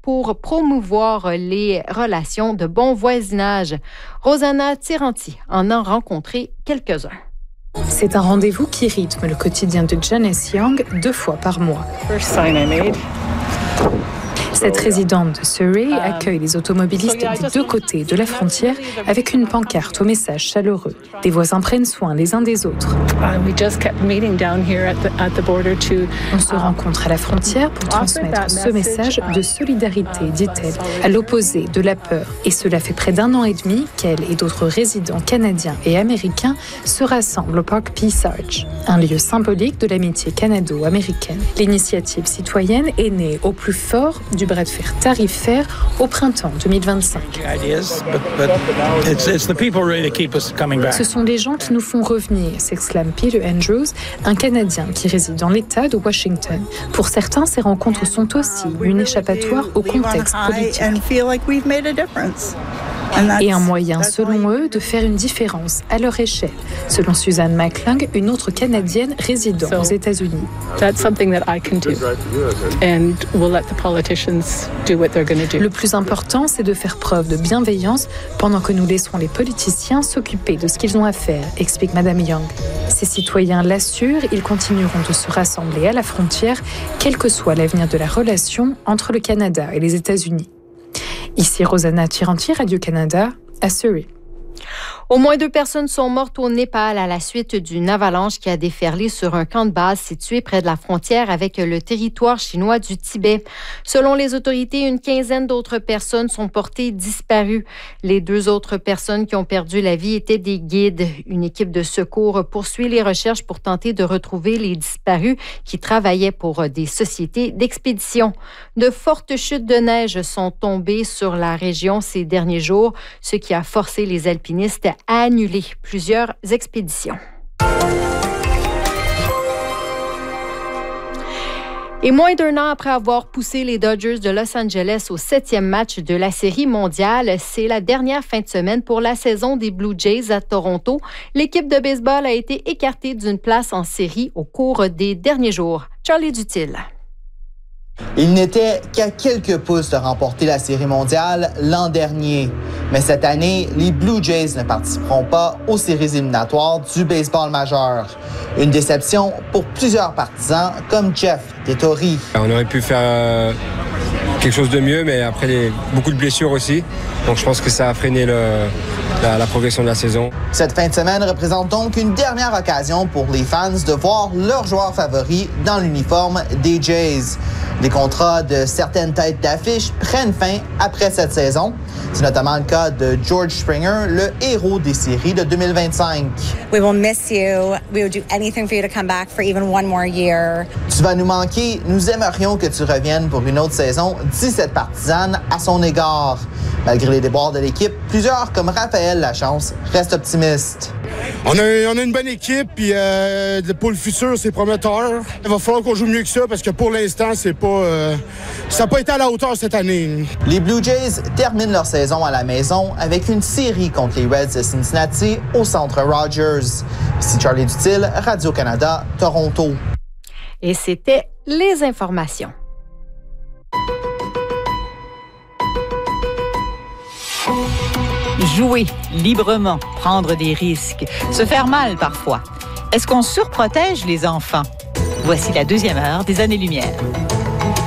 pour promouvoir les relations de bon voisinage. Rosanna Tiranti en a rencontré quelques-uns. C'est un rendez-vous qui rythme le quotidien de Janice Young 2 fois par mois. Cette résidente de Surrey accueille les automobilistes des 2 côtés de la frontière avec une pancarte au message chaleureux. Des voisins prennent soin les uns des autres. On se rencontre à la frontière pour transmettre ce message de solidarité, dit-elle, à l'opposé de la peur. Et cela fait près d'1 an et demi qu'elle et d'autres résidents canadiens et américains se rassemblent au parc Peace Arch, un lieu symbolique de l'amitié canado-américaine. L'initiative citoyenne est née au plus fort du bras de fer tarifaire au printemps 2025. Ce sont les gens qui nous font revenir, s'exclame Peter Andrews, un Canadien qui réside dans l'État de Washington. Pour certains, ces rencontres sont aussi une échappatoire au contexte politique. Et un moyen, selon eux, de faire une différence à leur échelle, selon Suzanne McClung, une autre Canadienne résidant aux États-Unis. Le plus important, c'est de faire preuve de bienveillance pendant que nous laissons les politiciens s'occuper de ce qu'ils ont à faire, explique Madame Young. Ces citoyens l'assurent, ils continueront de se rassembler à la frontière, quel que soit l'avenir de la relation entre le Canada et les États-Unis. Ici Rosanna Tiranti, Radio-Canada, à Surrey. Au moins 2 personnes sont mortes au Népal à la suite d'une avalanche qui a déferlé sur un camp de base situé près de la frontière avec le territoire chinois du Tibet. Selon les autorités, une quinzaine d'autres personnes sont portées disparues. Les 2 autres personnes qui ont perdu la vie étaient des guides. Une équipe de secours poursuit les recherches pour tenter de retrouver les disparus qui travaillaient pour des sociétés d'expédition. De fortes chutes de neige sont tombées sur la région ces derniers jours, ce qui a forcé les alpinistes à annuler plusieurs expéditions. Et moins d'1 an après avoir poussé les Dodgers de Los Angeles au 7e match de la Série mondiale, c'est la dernière fin de semaine pour la saison des Blue Jays à Toronto. L'équipe de baseball a été écartée d'une place en série au cours des derniers jours. Charlie Dutil. Il n'était qu'à quelques pouces de remporter la Série mondiale l'an dernier. Mais cette année, les Blue Jays ne participeront pas aux séries éliminatoires du baseball majeur. Une déception pour plusieurs partisans comme Jeff Dettori. On aurait pu faire quelque chose de mieux, mais après beaucoup de blessures aussi. Donc je pense que ça a freiné la progression de la saison. Cette fin de semaine représente donc une dernière occasion pour les fans de voir leur joueur favori dans l'uniforme des Jays. Les contrats de certaines têtes d'affiche prennent fin après cette saison. C'est notamment le cas de George Springer, le héros des séries de 2025. We will miss you. We will do anything for you to come back for even one more year. Tu vas nous manquer. Nous aimerions que tu reviennes pour une autre saison, dit cette partisane à son égard. Malgré les déboires de l'équipe, plusieurs comme Raphaël Lachance restent optimistes. On a une bonne équipe, puis pour le futur, c'est prometteur. Il va falloir qu'on joue mieux que ça, parce que pour l'instant, ça n'a pas été à la hauteur cette année. Les Blue Jays terminent leur saison à la maison avec une série contre les Reds de Cincinnati au Centre Rogers. Ici Charlie Dutil, Radio-Canada, Toronto. Et c'était les informations. Jouer librement, prendre des risques, se faire mal parfois. Est-ce qu'on surprotège les enfants? Voici la 2e heure des Années-Lumière.